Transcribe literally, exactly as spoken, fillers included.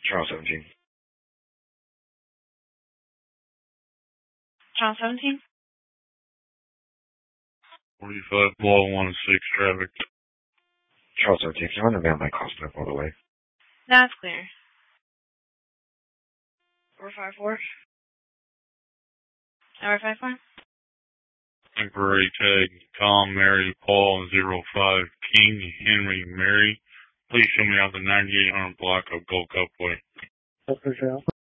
Channel seventeen. Channel seventeen? forty-five below one six traffic. Channel seventeen, can you run the van by Costco all the way? That's clear. four five four? Tower five four? Temporary tag, Tom, Mary, Paul, zero five, King, Henry, Mary. Please show me out the ninety-eight hundred block of Gold Cup Way. Okay,